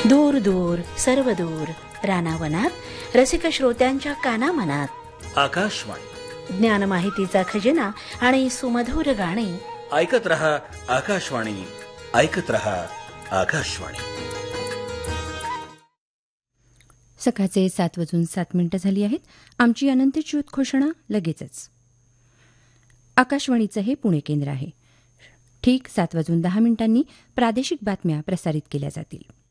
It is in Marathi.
दूर दूर सर्व दूर रानावनात रसिक श्रोत्यांच्या कानामनात आकाशवाणी ज्ञान माहितीचा खजिना आणि सुमधुर गाणी. ऐकत रहा आकाशवाणी, ऐकत रहा आकाशवाणी. सकाळचे 7:07 झाली आहेत. आमची अनंतची उद्घोषणा लगेचच. आकाशवाणीचं हे पुणे केंद्र आहे. ठीक 7:10 प्रादेशिक बातम्या प्रसारित केल्या जातील.